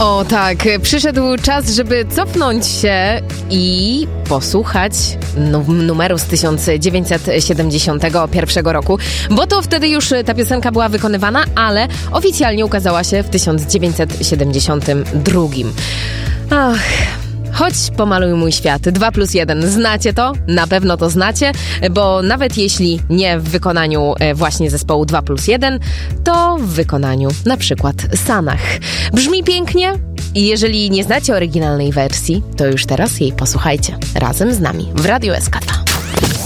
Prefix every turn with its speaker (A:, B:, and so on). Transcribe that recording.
A: O tak, przyszedł czas, żeby cofnąć się i posłuchać numeru z 1971 roku, bo to wtedy już ta piosenka była wykonywana, ale oficjalnie ukazała się w 1972. Ach... Chodź, pomaluj mój świat. 2+1. Znacie to? Na pewno to znacie, bo nawet jeśli nie w wykonaniu właśnie zespołu 2+1, to w wykonaniu na przykład Sanach. Brzmi pięknie i jeżeli nie znacie oryginalnej wersji, to już teraz jej posłuchajcie razem z nami w Radiu SK2.